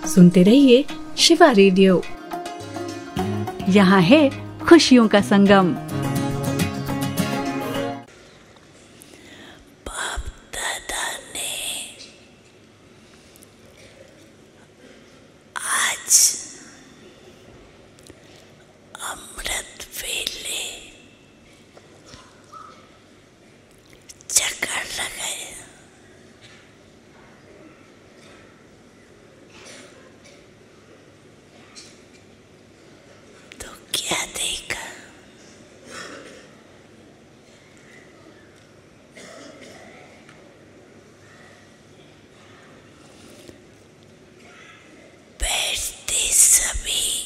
सुनते रहिए शिवा रेडियो। यहाँ है खुशियों का संगम। बाप दादा ने आज अमृत वेले चक्कर लगाया, तो क्या देखा? बैठते सभी